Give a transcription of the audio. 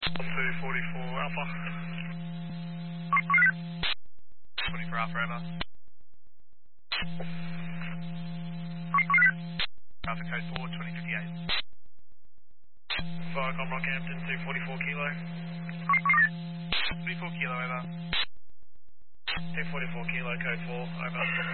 244 Alpha. 24 Alpha, over. Alpha code 4, 2058. Viacom Rockhampton 244 Kilo. 24 Kilo, over. 244 Kilo, code 4, over.